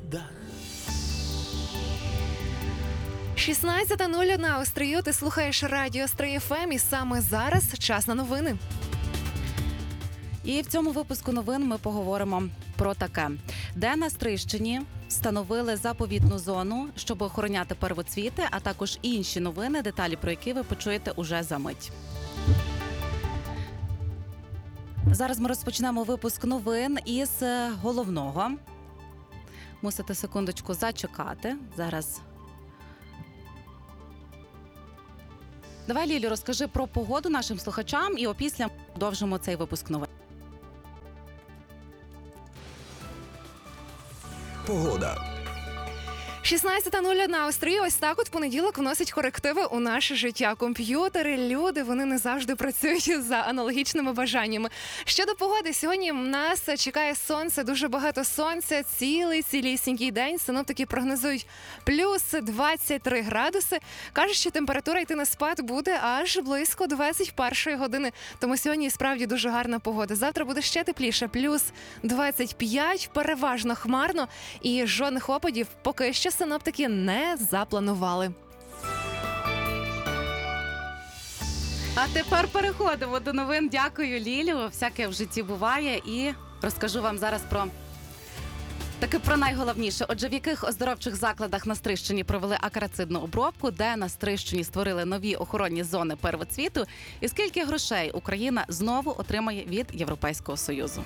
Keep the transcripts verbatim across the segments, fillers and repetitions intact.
Погода. шістнадцята нуль одна у Стрию. Ти слухаєш радіо Стрий еф ем, і саме зараз час на новини. І в цьому випуску новин ми поговоримо про таке. Де на Стрийщині встановили заповідну зону, щоб охороняти первоцвіти, а також інші новини, деталі про які ви почуєте уже за мить. Зараз ми розпочнемо випуск новин із головного. Мусите секундочку зачекати. Зараз. Давай, Лілю, розкажи про погоду нашим слухачам і опісля продовжимо цей випуск новин. Погода. шістнадцята нуль одна у Стрию. Ось так от понеділок вносить корективи у наше життя. Комп'ютери, люди, вони не завжди працюють за аналогічними бажаннями. Щодо погоди, сьогодні нас чекає сонце, дуже багато сонця, цілий, цілісінький день. Синоптики прогнозують плюс двадцять три градуси. Кажуть, що температура йти на спад буде аж близько двадцять першої години. Тому сьогодні справді дуже гарна погода. Завтра буде ще тепліше, плюс двадцять п'ять, переважно хмарно і жодних опадів поки що синоптики не запланували. А тепер переходимо до новин. Дякую, Лілю. Всяке в житті буває. І розкажу вам зараз про таке про найголовніше. Отже, в яких оздоровчих закладах на Стрийщині провели акарацидну обробку, де на Стрийщині створили нові охоронні зони первоцвіту, і скільки грошей Україна знову отримає від Європейського Союзу.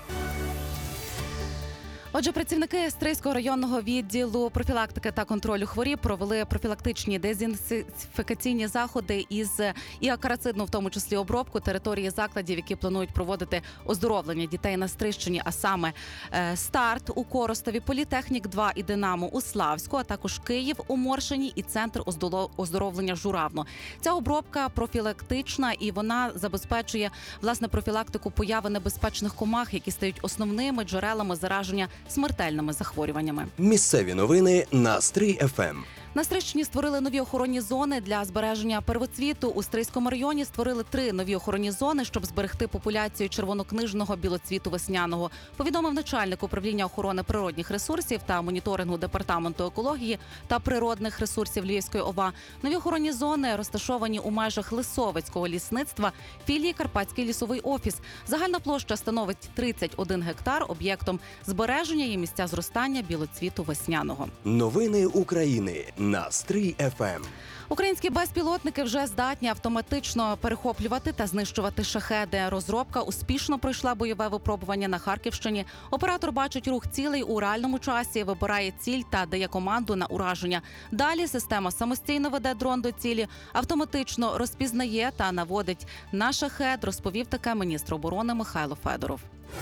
Отже, працівники Стрийського районного відділу профілактики та контролю хворіб провели профілактичні дезінфекційні заходи із і акарацидну, в тому числі обробку території закладів, які планують проводити оздоровлення дітей на Стрийщині, а саме е, Старт у Коростові, Політехнік два і Динамо у Славську, а також Київ у Моршині і Центр оздоровлення Журавно. Ця обробка профілактична і вона забезпечує, власне, профілактику появи небезпечних комах, які стають основними джерелами зараження смертельними захворюваннями. Місцеві новини на Стрий еф ем. На Стрийщині створили нові охоронні зони для збереження первоцвіту. У Стрийському районі створили три нові охоронні зони, щоб зберегти популяцію червонокнижного білоцвіту весняного. Повідомив начальник управління охорони природних ресурсів та моніторингу департаменту екології та природних ресурсів Львівської ОВА. Нові охоронні зони розташовані у межах Лисовицького лісництва філії Карпатський лісовий офіс. Загальна площа становить тридцять один гектар. Об'єктом збереження є місця зростання білоцвіту весняного. Новини України на Стрий еф ем. Українські безпілотники вже здатні автоматично перехоплювати та знищувати шахеди. Розробка успішно пройшла бойове випробування на Харківщині. Оператор бачить рух цілей у реальному часі, вибирає ціль та дає команду на ураження. Далі система самостійно веде дрон до цілі, автоматично розпізнає та наводить на шахед, розповів таке міністр оборони Михайло Федоров.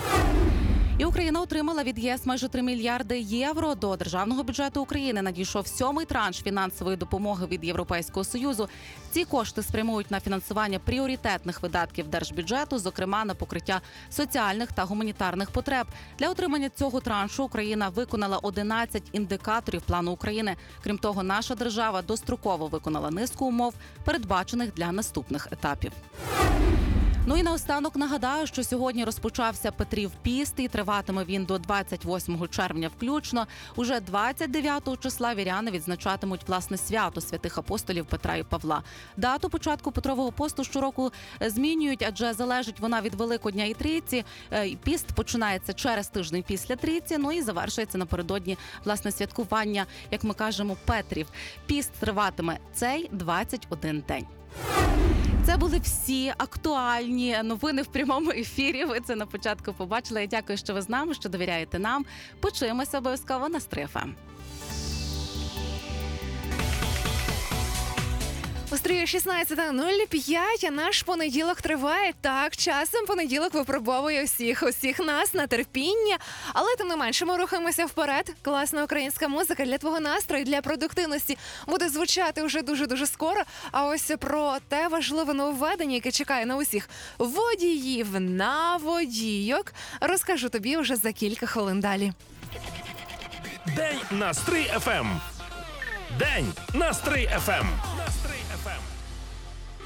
І Україна отримала від ЄС майже три мільярди євро. До державного бюджету України надійшов сьомий транш фінансової допомоги від Європейського Союзу. Ці кошти спрямують на фінансування пріоритетних видатків держбюджету, зокрема на покриття соціальних та гуманітарних потреб. Для отримання цього траншу Україна виконала одинадцять індикаторів плану України. Крім того, наша держава достроково виконала низку умов, передбачених для наступних етапів. Ну і наостанок нагадаю, що сьогодні розпочався Петрів піст і триватиме він до двадцять восьмого червня включно. Уже двадцять дев'ятого числа віряни відзначатимуть власне свято святих апостолів Петра і Павла. Дату початку Петрового посту щороку змінюють, адже залежить вона від Великодня і Трійці. Піст починається через тиждень після Трійці, ну і завершується напередодні власне святкування, як ми кажемо, Петрів. Піст триватиме цей двадцять один день. Це були всі актуальні новини в прямому ефірі. Ви це на початку побачили. Я дякую, що ви з нами, що довіряєте нам. Почуємося обов'язково на Стрий еф ем. У Стрию шістнадцята нуль п'ять, а наш понеділок триває. Так, часом понеділок випробовує усіх, усіх нас на терпіння. Але тим не менше ми рухаємося вперед. Класна українська музика для твого настрою, для продуктивності буде звучати вже дуже-дуже скоро. А ось про те важливе нововведення, яке чекає на усіх водіїв на водійок, розкажу тобі вже за кілька хвилин далі. День на Стрий еф ем. День на Стрий еф ем.